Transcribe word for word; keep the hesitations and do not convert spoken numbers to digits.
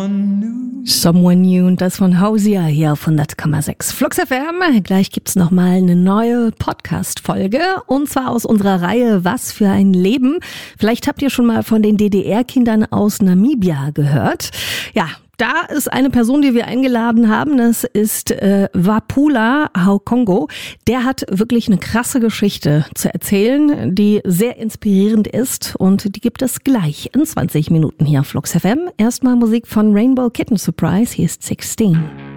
Someone New und das von Hosier hier auf hundert Komma sechs Flux F M. Gleich gibt's nochmal eine neue Podcast-Folge und zwar aus unserer Reihe Was für ein Leben. Vielleicht habt ihr schon mal von den D D R-Kindern aus Namibia gehört. Ja, da ist eine Person, die wir eingeladen haben, das ist äh, Wapula Haukongo. Der hat wirklich eine krasse Geschichte zu erzählen, die sehr inspirierend ist und die gibt es gleich in zwanzig Minuten hier auf Flux F M. Erstmal Musik von Rainbow Kitten Surprise, hier ist sechzehn.